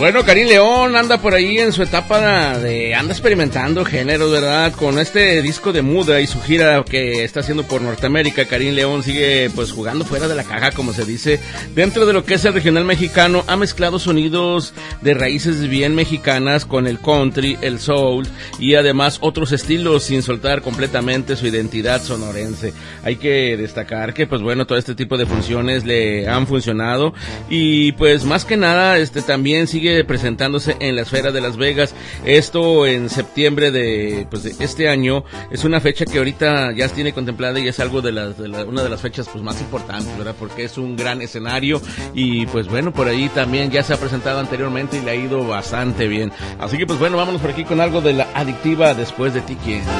bueno, Karim León anda por ahí en su etapa anda experimentando géneros, ¿verdad? Con este disco de Muda y su gira que está haciendo por Norteamérica, Karim León sigue pues jugando fuera de la caja, como se dice. Dentro de lo que es el regional mexicano, ha mezclado sonidos de raíces bien mexicanas con el country, el soul y además otros estilos sin soltar completamente su identidad sonorense. Hay que destacar que pues bueno, todo este tipo de funciones le han funcionado y pues más que nada también sigue presentándose en la esfera de Las Vegas. Esto en septiembre de este año. Es una fecha que ahorita ya tiene contemplada y es algo una de las fechas pues más importantes, ¿verdad? Porque es un gran escenario y pues bueno, por ahí también ya se ha presentado anteriormente y le ha ido bastante bien. Así que pues bueno, vámonos por aquí con algo de La Adictiva después de ti, ¿quién?